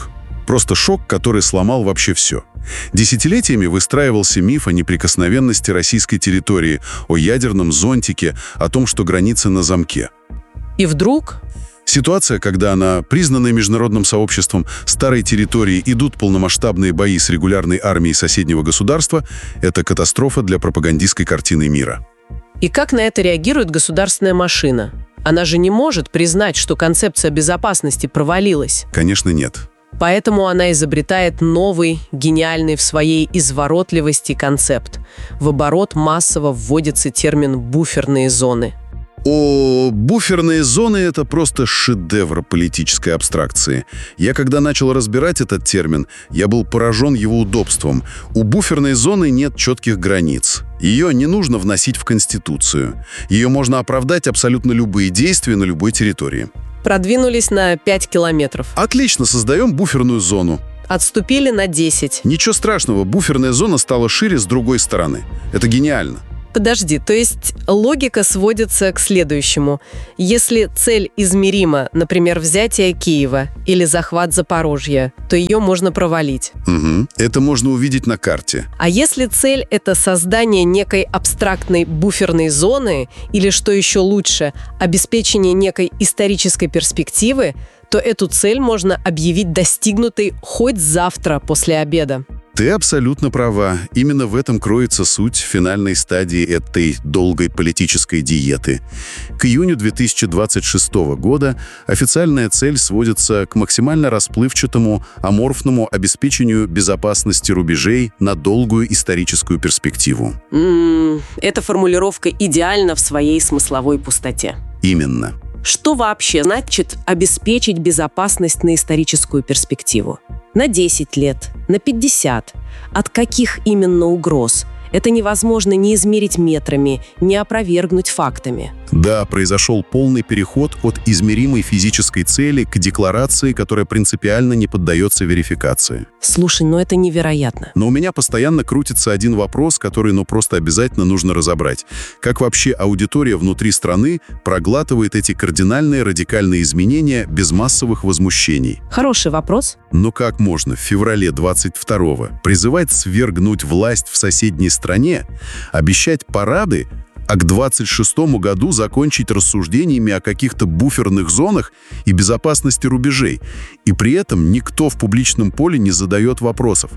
Просто шок, который сломал вообще все. Десятилетиями выстраивался миф о неприкосновенности российской территории, о ядерном зонтике, о том, что границы на замке. И вдруг... Ситуация, когда на признанной международным сообществом старой территории идут полномасштабные бои с регулярной армией соседнего государства, это катастрофа для пропагандистской картины мира. И как на это реагирует государственная машина? Она же не может признать, что концепция безопасности провалилась. Конечно, нет. Поэтому она изобретает новый, гениальный в своей изворотливости концепт. В оборот массово вводится термин «буферные зоны». О, буферные зоны – это просто шедевр политической абстракции. Я, когда начал разбирать этот термин, я был поражен его удобством. У буферной зоны нет четких границ. Ее не нужно вносить в Конституцию. Ее можно оправдать абсолютно любые действия на любой территории. Продвинулись на пять километров. Отлично, создаем буферную зону. Отступили на десять. Ничего страшного, буферная зона стала шире с другой стороны. Это гениально. Подожди, то есть логика сводится к следующему. Если цель измерима, например, взятие Киева или захват Запорожья, то ее можно провалить. Угу. Это можно увидеть на карте. А если цель – это создание некой абстрактной буферной зоны или, что еще лучше, обеспечение некой исторической перспективы, то эту цель можно объявить достигнутой хоть завтра после обеда. Ты абсолютно права. Именно в этом кроется суть финальной стадии этой долгой политической диеты. К июню две тысячи двадцать шестого года официальная цель сводится к максимально расплывчатому, аморфному обеспечению безопасности рубежей на долгую историческую перспективу. М-м, эта формулировка идеальна в своей смысловой пустоте. Именно. Что вообще значит обеспечить безопасность на историческую перспективу? На десять лет, на пятьдесят. От каких именно угроз? Это невозможно ни измерить метрами, ни опровергнуть фактами. Да, произошел полный переход от измеримой физической цели к декларации, которая принципиально не поддается верификации. Слушай, ну это невероятно. Но у меня постоянно крутится один вопрос, который, ну, просто обязательно нужно разобрать. Как вообще аудитория внутри страны проглатывает эти кардинальные радикальные изменения без массовых возмущений? Хороший вопрос. Но как можно в феврале двадцать второго призывать свергнуть власть в соседней стране, обещать парады, а к двадцать шестому году закончить рассуждениями о каких-то буферных зонах и безопасности рубежей, и при этом никто в публичном поле не задает вопросов.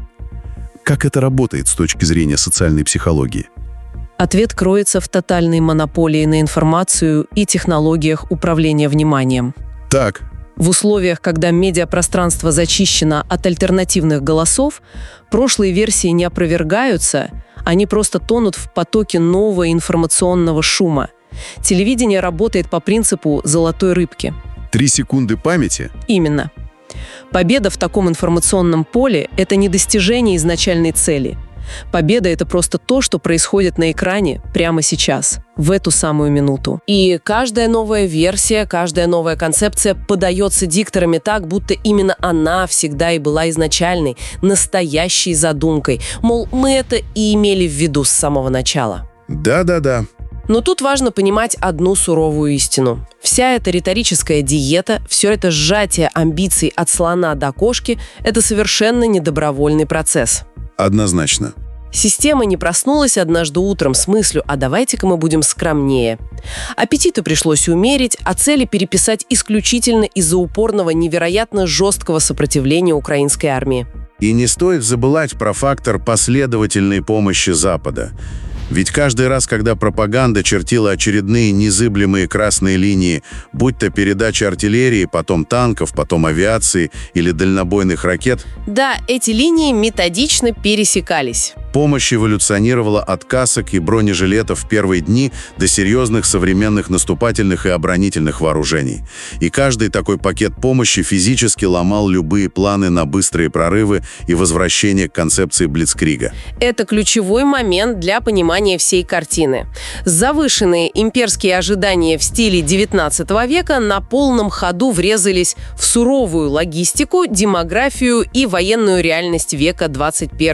Как это работает с точки зрения социальной психологии? Ответ кроется в тотальной монополии на информацию и технологиях управления вниманием. Так. В условиях, когда медиапространство зачищено от альтернативных голосов, прошлые версии не опровергаются, они просто тонут в потоке нового информационного шума. Телевидение работает по принципу золотой рыбки. Три секунды памяти? Именно. Победа в таком информационном поле – это не достижение изначальной цели. Победа – это просто то, что происходит на экране прямо сейчас, в эту самую минуту. И каждая новая версия, каждая новая концепция подается дикторами так, будто именно она всегда и была изначальной, настоящей задумкой. Мол, мы это и имели в виду с самого начала. Да-да-да. Но тут важно понимать одну суровую истину. Вся эта риторическая диета, все это сжатие амбиций от слона до кошки – это совершенно недобровольный процесс. Однозначно. Система не проснулась однажды утром с мыслью «а давайте-ка мы будем скромнее». Аппетиты пришлось умерить, а цели переписать исключительно из-за упорного, невероятно жесткого сопротивления украинской армии. И не стоит забывать про фактор последовательной помощи Запада. Ведь каждый раз, когда пропаганда чертила очередные незыблемые красные линии, будь то передача артиллерии, потом танков, потом авиации или дальнобойных ракет... Да, эти линии методично пересекались. Помощь эволюционировала от касок и бронежилетов в первые дни до серьезных современных наступательных и оборонительных вооружений. И каждый такой пакет помощи физически ломал любые планы на быстрые прорывы и возвращение к концепции Блицкрига. Это ключевой момент для понимания всей картины. Завышенные имперские ожидания в стиле девятнадцатого века на полном ходу врезались в суровую логистику, демографию и военную реальность века двадцать первого.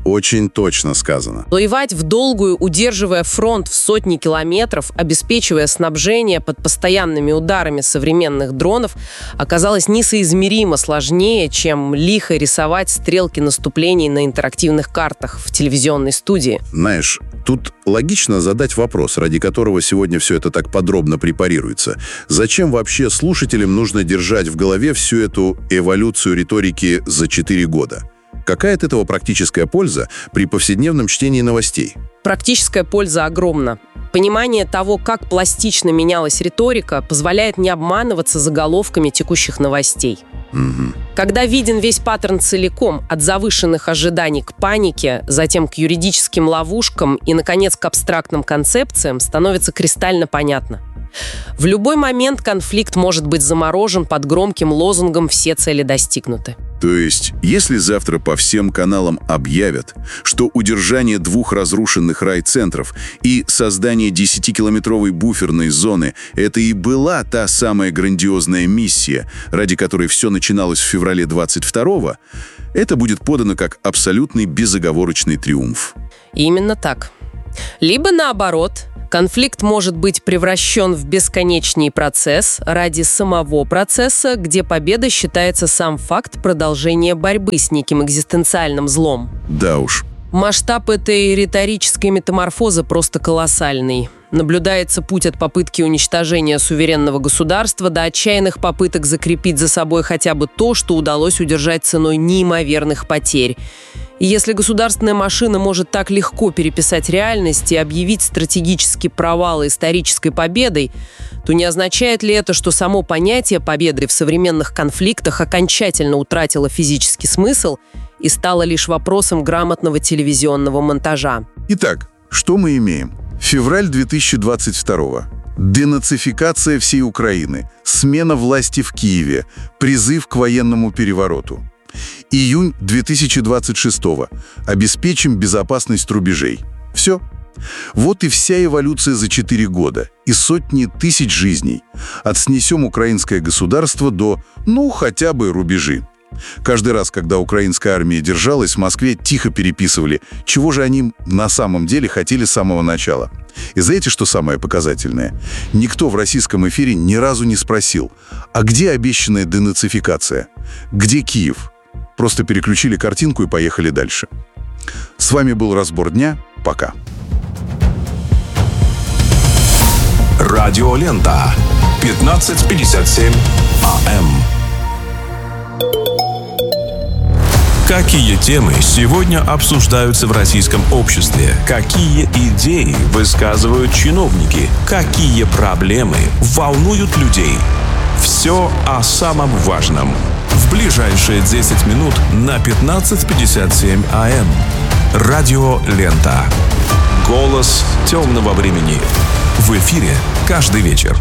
Очень точно сказано. Воевать в долгую, удерживая фронт в сотни километров, обеспечивая снабжение под постоянными ударами современных дронов, оказалось несоизмеримо сложнее, чем лихо рисовать стрелки наступлений на интерактивных картах в телевизионной студии. Знаешь, тут логично задать вопрос, ради которого сегодня все это так подробно препарируется. Зачем вообще слушателям нужно держать в голове всю эту эволюцию риторики за четыре года? Какая от этого практическая польза при повседневном чтении новостей? Практическая польза огромна. Понимание того, как пластично менялась риторика, позволяет не обманываться заголовками текущих новостей. Угу. Когда виден весь паттерн целиком, от завышенных ожиданий к панике, затем к юридическим ловушкам и, наконец, к абстрактным концепциям, становится кристально понятно. В любой момент конфликт может быть заморожен под громким лозунгом «все цели достигнуты». То есть, если завтра по всем каналам объявят, что удержание двух разрушенных райцентров и создание десятикилометровой буферной зоны – это и была та самая грандиозная миссия, ради которой все начиналось в феврале двадцать второго, это будет подано как абсолютный безоговорочный триумф. Именно так. Либо наоборот – конфликт может быть превращен в бесконечный процесс ради самого процесса, где победа считается сам факт продолжения борьбы с неким экзистенциальным злом. Да уж. Масштаб этой риторической метаморфозы просто колоссальный. Наблюдается путь от попытки уничтожения суверенного государства до отчаянных попыток закрепить за собой хотя бы то, что удалось удержать ценой неимоверных потерь. И если государственная машина может так легко переписать реальность и объявить стратегический провал исторической победой, то не означает ли это, что само понятие победы в современных конфликтах окончательно утратило физический смысл и стало лишь вопросом грамотного телевизионного монтажа? Итак, что мы имеем? Февраль две тысячи двадцать второго. Денацификация всей Украины, смена власти в Киеве, призыв к военному перевороту. Июнь две тысячи двадцать шестого. Обеспечим безопасность рубежей. Все. Вот и вся эволюция за четыре года. И сотни тысяч жизней. От снесем украинское государство до, ну, хотя бы рубежи. Каждый раз, когда украинская армия держалась, в Москве тихо переписывали, чего же они на самом деле хотели с самого начала. И знаете, что самое показательное? Никто в российском эфире ни разу не спросил, а где обещанная денацификация? Где Киев? Просто переключили картинку и поехали дальше. С вами был «Разбор дня». Пока. Радиолента. пятнадцать пятьдесят семь АМ. Какие темы сегодня обсуждаются в российском обществе? Какие идеи высказывают чиновники? Какие проблемы волнуют людей? Все о самом важном. В ближайшие десять минут на пятнадцать пятьдесят семь АМ. Радиолента. Голос темного времени. В эфире каждый вечер.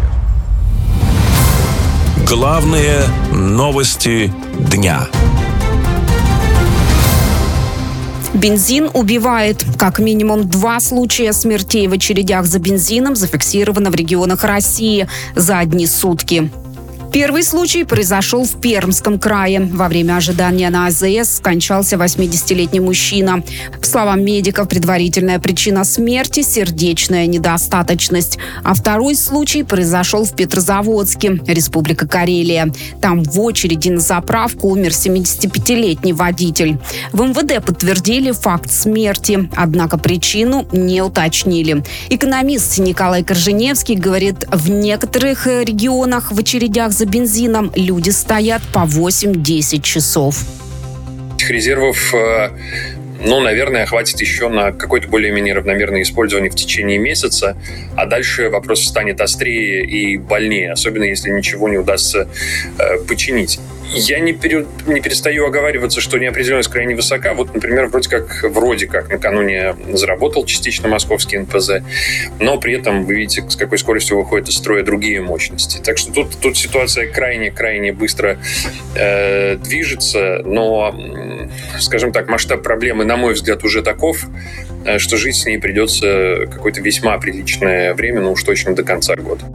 Главные новости дня. Бензин убивает. Как минимум два случая смертей в очередях за бензином зафиксировано в регионах России за одни сутки. Первый случай произошел в Пермском крае. Во время ожидания на АЗС скончался восьмидесятилетний мужчина. По словам медиков, предварительная причина смерти – сердечная недостаточность. А второй случай произошел в Петрозаводске, Республика Карелия. Там в очереди на заправку умер семидесятипятилетний водитель. В МВД подтвердили факт смерти, однако причину не уточнили. Экономист Николай Корженевский говорит, в некоторых регионах в очередях за бензином люди стоят по восемь-десять часов. Этих резервов, ну, наверное, хватит еще на какое-то более-менее равномерное использование в течение месяца, а дальше вопрос станет острее и больнее, особенно если ничего не удастся э, починить. Я не, пере, не перестаю оговариваться, что неопределенность крайне высока. Вот, например, вроде как, вроде как накануне заработал частично московский эн пэ зэ, но при этом вы видите, с какой скоростью выходят из строя другие мощности. Так что тут, тут ситуация крайне-крайне быстро э, движется, но, скажем так, масштаб проблемы, на мой взгляд, уже таков, что жить с ней придется какое-то весьма приличное время, ну уж точно до конца года.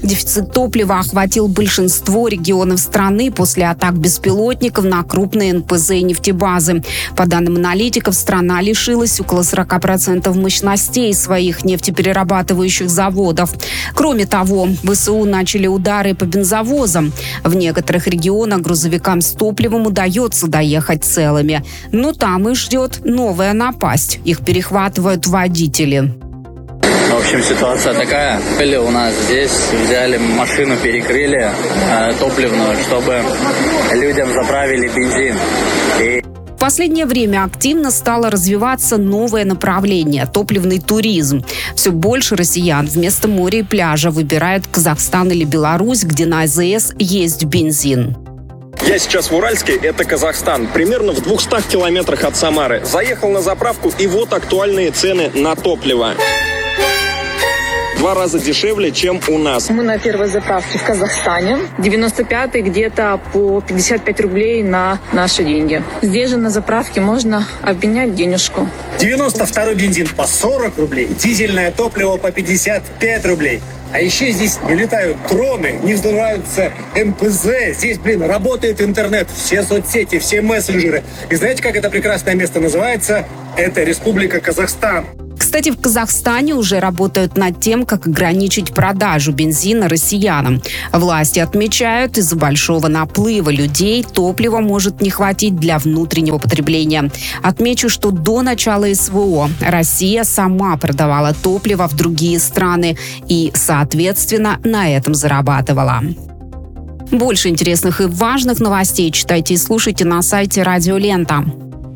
Дефицит топлива охватил большинство регионов страны после атак беспилотников на крупные эн пэ зэ и нефтебазы. По данным аналитиков, страна лишилась около сорок процентов мощностей своих нефтеперерабатывающих заводов. Кроме того, вэ эс у начали удары по бензовозам. В некоторых регионах грузовикам с топливом удается доехать целыми. Но там их ждет новая напасть. Их перехватывают водители. В общем, ситуация такая. Были у нас здесь, взяли машину, перекрыли э, топливную, чтобы людям заправили бензин. И... В последнее время активно стало развиваться новое направление – топливный туризм. Все больше россиян вместо моря и пляжа выбирают Казахстан или Беларусь, где на а зэ эс есть бензин. Я сейчас в Уральске, это Казахстан, примерно в двухстах километрах от Самары. Заехал на заправку, и вот актуальные цены на топливо. Два раза дешевле, чем у нас. Мы на первой заправке в Казахстане. девяносто пятый где-то по пятьдесят пять рублей на наши деньги. Здесь же на заправке можно обменять денежку. девяносто второй бензин по сорок рублей, дизельное топливо по пятьдесят пять рублей. А еще здесь не летают дроны, не взрываются эн пэ зэ. Здесь, блин, работает интернет, все соцсети, все мессенджеры. И знаете, как это прекрасное место называется? Это Республика Казахстан. Кстати, в Казахстане уже работают над тем, как ограничить продажу бензина россиянам. Власти отмечают, из-за большого наплыва людей топлива может не хватить для внутреннего потребления. Отмечу, что до начала эс вэ о Россия сама продавала топливо в другие страны и, соответственно, на этом зарабатывала. Больше интересных и важных новостей читайте и слушайте на сайте Радио Лента.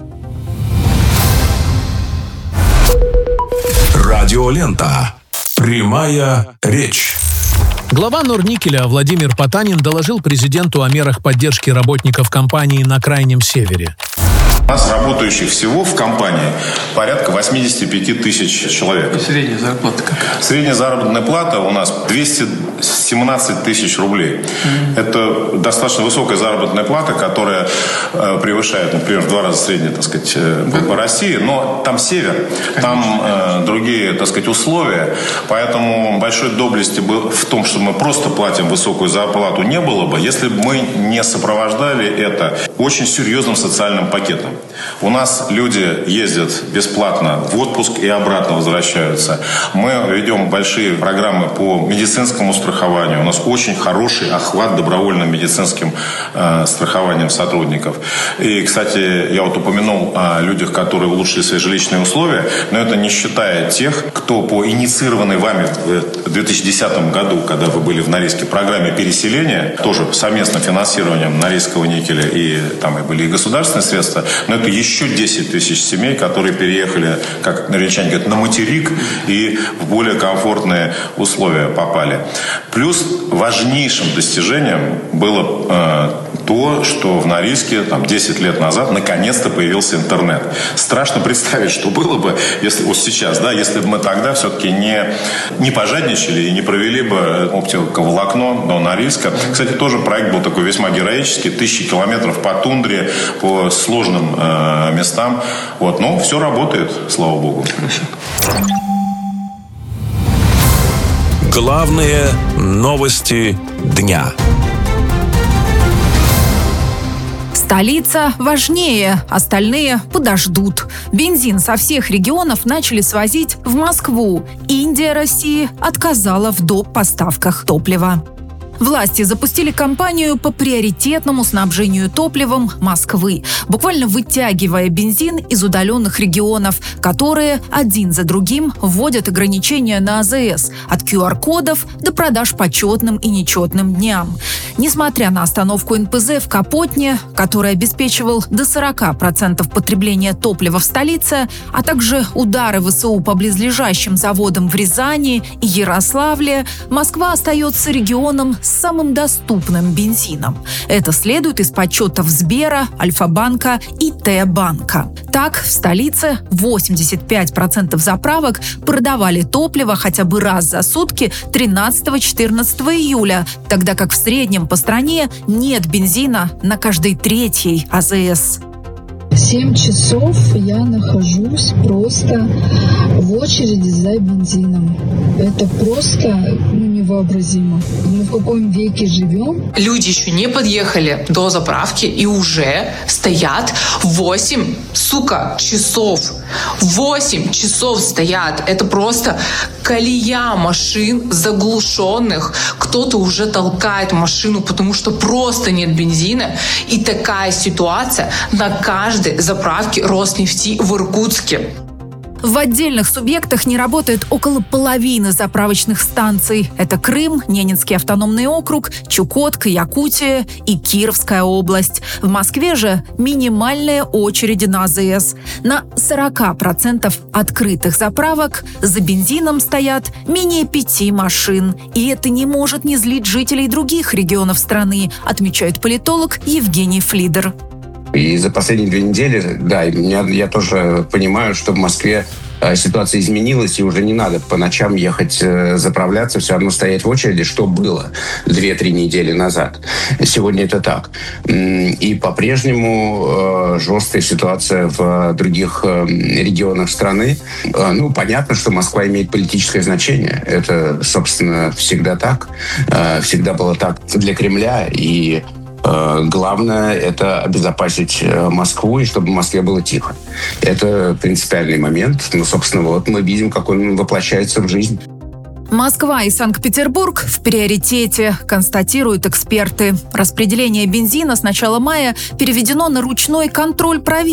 Радиолента. Прямая речь. Глава Норникеля Владимир Потанин доложил президенту о мерах поддержки работников компании на Крайнем Севере. У нас работающих всего в компании порядка восемьдесят пять тысяч человек. И средняя зарплата какая? Средняя заработная плата у нас двести семнадцать тысяч рублей. Mm-hmm. Это достаточно высокая заработная плата, которая э, превышает, например, в два раза среднюю, так сказать, э, по, по России. Но там север, Конечно. там э, другие, так сказать, условия. Поэтому большой доблести в том, что мы просто платим высокую зарплату, не было бы, если бы мы не сопровождали это очень серьезным социальным пакетом. У нас люди ездят бесплатно в отпуск и обратно возвращаются. Мы ведем большие программы по медицинскому страхованию. У нас очень хороший охват добровольным медицинским э, страхованием сотрудников. И, кстати, я вот упомянул о людях, которые улучшили свои жилищные условия, но это не считая тех, кто по инициированной вами в две тысячи десятом году, когда вы были в Норильске, программе переселения, тоже совместным финансированием Норильского никеля, и там и были и государственные средства, но это еще десять тысяч семей, которые переехали, как норильчане говорят, на материк и в более комфортные условия попали. Плюс важнейшим достижением было э, то, что в Норильске там, десять лет назад наконец-то появился интернет. Страшно представить, что было бы, если вот сейчас, да, если бы мы тогда все-таки не, не пожадничали и не провели бы оптиковолокно до Норильска. Кстати, тоже проект был такой весьма героический. Тысячи километров по тундре, по сложным э, местам. Вот, но все работает, слава богу. Главные новости дня. Столица важнее, остальные подождут. Бензин со всех регионов начали свозить в Москву. Индия России отказала в доп. Поставках топлива. Власти запустили кампанию по приоритетному снабжению топливом Москвы, буквально вытягивая бензин из удаленных регионов, которые один за другим вводят ограничения на а зэ эс от ку ар-кодов до продаж по четным и нечетным дням. Несмотря на остановку эн пэ зэ в Капотне, который обеспечивал до сорок процентов потребления топлива в столице, а также удары вэ эс у по близлежащим заводам в Рязани и Ярославле, Москва остается регионом с самым доступным бензином. Это следует из подсчетов Сбера, Альфа-банка и Т-банка. Так, в столице восемьдесят пять процентов заправок продавали топливо хотя бы раз за сутки тринадцатого-четырнадцатого июля, тогда как в среднем по стране нет бензина на каждой третьей а зэ эс. Семь часов я нахожусь просто в очереди за бензином. Это просто ну, невообразимо. Мы в каком веке живем? Люди еще не подъехали до заправки и уже стоят восемь, сука, часов. восемь часов стоят. Это просто колея машин заглушенных. Кто-то уже толкает машину, потому что просто нет бензина. И такая ситуация на каждой заправке Роснефти в Иркутске. В отдельных субъектах не работает около половины заправочных станций. Это Крым, Ненецкий автономный округ, Чукотка, Якутия и Кировская область. В Москве же минимальные очереди на АЗС. На сорок процентов открытых заправок за бензином стоят менее пяти машин. И это не может не злить жителей других регионов страны, отмечает политолог Евгений Флидер. И за последние две недели, да, я, я тоже понимаю, что в Москве э, ситуация изменилась, и уже не надо по ночам ехать э, заправляться, все равно стоять в очереди, что было две-три недели назад. Сегодня это так. И по-прежнему э, жесткая ситуация в других э, регионах страны. Э, ну, понятно, что Москва имеет политическое значение. Это, собственно, всегда так. Э, всегда было так для Кремля, и главное – это обезопасить Москву, и чтобы в Москве было тихо. Это принципиальный момент. Ну, собственно, вот мы видим, как он воплощается в жизнь. Москва и Санкт-Петербург в приоритете, констатируют эксперты. Распределение бензина с начала мая переведено на ручной контроль правительства.